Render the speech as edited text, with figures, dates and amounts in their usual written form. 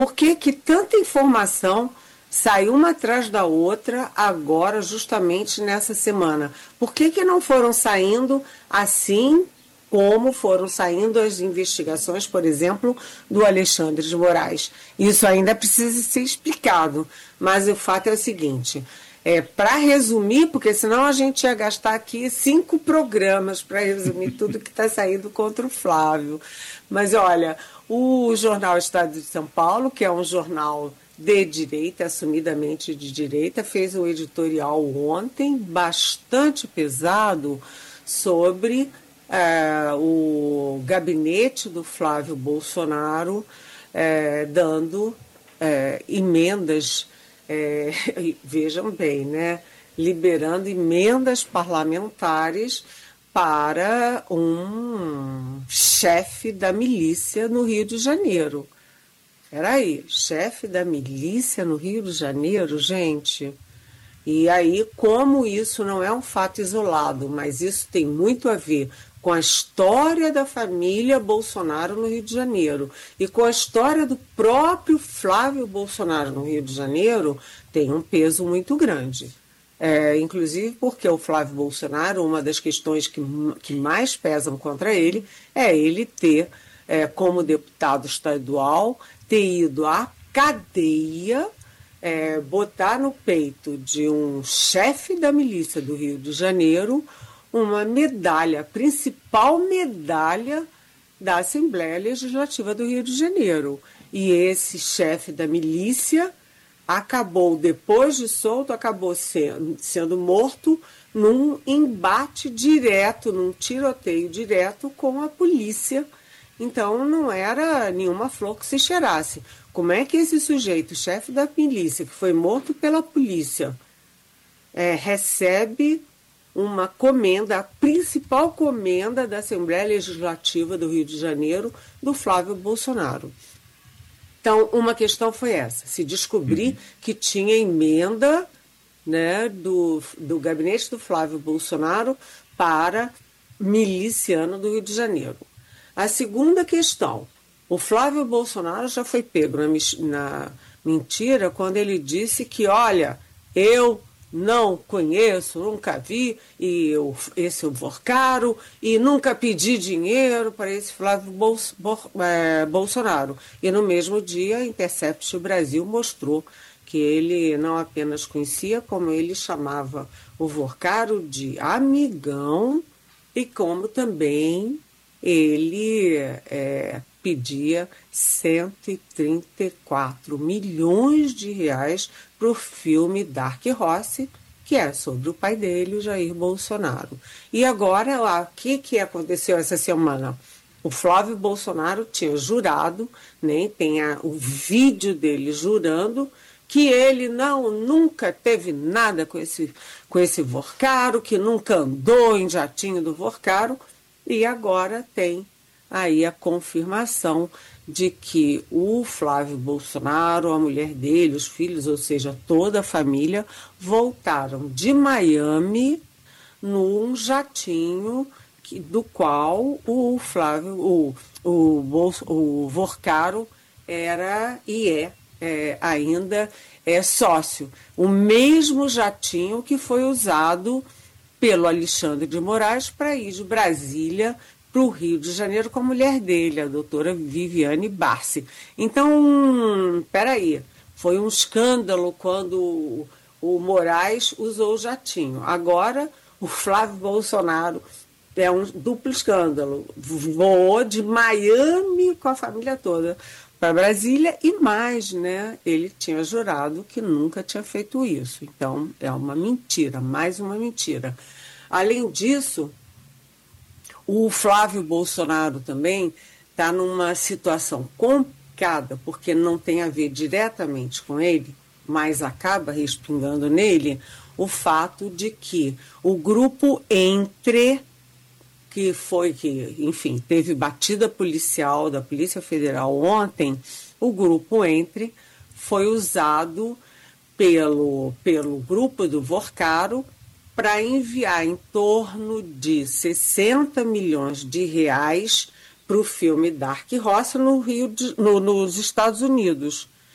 Por que que tanta informação saiu uma atrás da outra agora, justamente nessa semana? Por que que não foram saindo assim como foram saindo as investigações, por exemplo, do Alexandre de Moraes? Isso ainda precisa ser explicado, mas o fato é o seguinte, para resumir, porque senão a gente ia gastar aqui 5 programas para resumir tudo que está saindo contra o Flávio. Mas olha, o jornal Estado de São Paulo, que é um jornal de direita, assumidamente de direita, fez um editorial ontem bastante pesado sobre o gabinete do Flávio Bolsonaro dando emendas, vejam bem, né? Liberando emendas parlamentares para um chefe da milícia no Rio de Janeiro. Peraí, chefe da milícia no Rio de Janeiro, gente? E aí, como isso não é um fato isolado, mas isso tem muito a ver com a história da família Bolsonaro no Rio de Janeiro e com a história do próprio Flávio Bolsonaro no Rio de Janeiro, tem um peso muito grande. Inclusive porque o Flávio Bolsonaro, uma das questões que mais pesam contra ele é ele ter, como deputado estadual, ter ido à cadeia, botar no peito de um chefe da milícia do Rio de Janeiro uma medalha, a principal medalha da Assembleia Legislativa do Rio de Janeiro. E esse chefe da milícia acabou, depois de solto, acabou sendo morto num embate direto, num tiroteio direto com a polícia. Então não era nenhuma flor que se cheirasse. Como é que esse sujeito, chefe da milícia, que foi morto pela polícia, recebe uma comenda, a principal comenda da Assembleia Legislativa do Rio de Janeiro, do Flávio Bolsonaro? Então, uma questão foi essa, se descobrir que tinha emenda, né, do gabinete do Flávio Bolsonaro para miliciano do Rio de Janeiro. A segunda questão, o Flávio Bolsonaro já foi pego na mentira quando ele disse que, olha, eu não conheço, nunca vi esse Vorcaro e nunca pedi dinheiro para esse Flávio Bolsonaro. E no mesmo dia, a Intercept Brasil mostrou que ele não apenas conhecia, como ele chamava o Vorcaro de amigão e como também ele pedia 134 milhões de reais para o filme Dark Horse, que é sobre o pai dele, o Jair Bolsonaro. E agora, o que aconteceu essa semana? O Flávio Bolsonaro tinha jurado, né, tem o vídeo dele jurando que ele nunca teve nada com esse Vorcaro, que nunca andou em jatinho do Vorcaro, e agora tem aí a confirmação de que o Flávio Bolsonaro, a mulher dele, os filhos, ou seja, toda a família, voltaram de Miami num jatinho do qual o Flávio, o Vorcaro era e ainda é sócio. O mesmo jatinho que foi usado pelo Alexandre de Moraes para ir de Brasília para o Rio de Janeiro com a mulher dele, a doutora Viviane Barsi. Então, peraí, foi um escândalo quando o Moraes usou o jatinho. Agora, o Flávio Bolsonaro é um duplo escândalo. Voou de Miami com a família toda para Brasília e mais, né? Ele tinha jurado que nunca tinha feito isso. Então, é uma mentira, mais uma mentira. Além disso, o Flávio Bolsonaro também está numa situação complicada, porque não tem a ver diretamente com ele, mas acaba respingando nele o fato de que o grupo enfim, teve batida policial da Polícia Federal ontem, o grupo Entre foi usado pelo grupo do Vorcaro para enviar em torno de 60 milhões de reais para o filme Dark Horse nos Estados Unidos.